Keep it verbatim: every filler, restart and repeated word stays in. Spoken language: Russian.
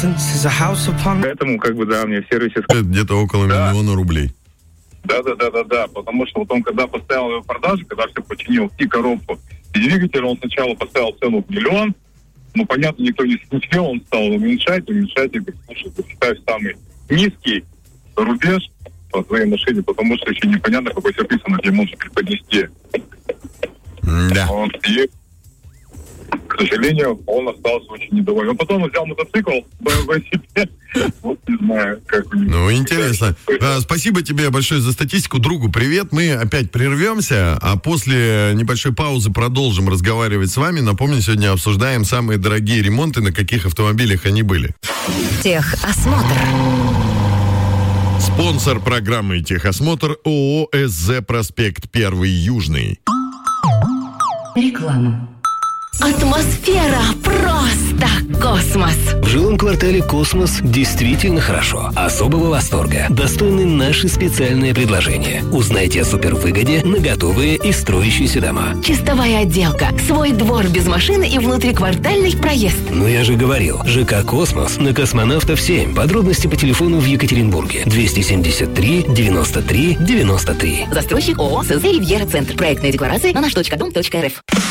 Поэтому, как бы, да, мне в сервисе... Где-то около да. миллиона рублей. Да-да-да-да-да, потому что вот он, когда поставил его в продажу, когда все починил и коробку, и двигатель, он сначала поставил цену в миллион, ну, понятно, никто не смотрел, он стал уменьшать, уменьшать, и говорит, слушай, ты ставь самый низкий рубеж по своей машине, потому что еще непонятно, какой сервис она тебе может преподнести. Да. Вот, и, к сожалению, он остался очень недоволен. Но потом он взял мотоцикл, бэ эм вэ себе. Вот не знаю, как у него. Ну, интересно. А, спасибо тебе большое за статистику. Другу привет. Мы опять прервемся, а после небольшой паузы продолжим разговаривать с вами. Напомню, сегодня обсуждаем самые дорогие ремонты, на каких автомобилях они были. Техосмотр. Спонсор программы «Техосмотр» ООО «СЗ Проспект Первый Южный». Реклама. Атмосфера просто космос. В жилом квартале «Космос» действительно хорошо. Особого восторга достойны наши специальные предложения. Узнайте о супервыгоде на готовые и строящиеся дома. Чистовая отделка, свой двор без машины и внутриквартальный проезд. Ну я же говорил, ЖК «Космос» на Космонавтов семь. Подробности по телефону в Екатеринбурге. двести семьдесят три девяносто три девяносто три. Застройщик ООО «СЗ Ривьера Центр». Проектная декларация на наш точка дом точка эр эф.